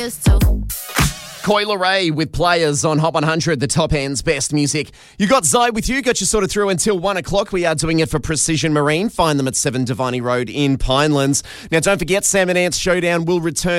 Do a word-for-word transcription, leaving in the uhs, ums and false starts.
players too. Coil Ray with Players on Hot one hundred, the top end's best music. You got Zai with you, got you sort of through until one o'clock. We are doing it for Precision Marine. Find them at seven Devani Road in Pinelands. Now, don't forget, Sam and Ant's Showdown will return